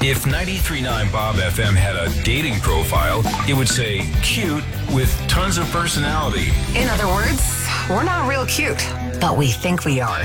If 93.9 Bob FM had a dating profile, it would say cute with tons of personality. In other words, we're not real cute, but we think we are.